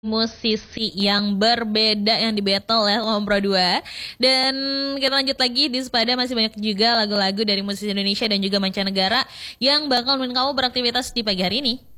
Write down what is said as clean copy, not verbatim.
musisi yang berbeda yang di battle ya sama Pro 2. Dan kita lanjut lagi di Sepada, masih banyak juga lagu-lagu dari musisi Indonesia dan juga mancanegara yang bakal nemenin kamu beraktivitas di pagi hari ini.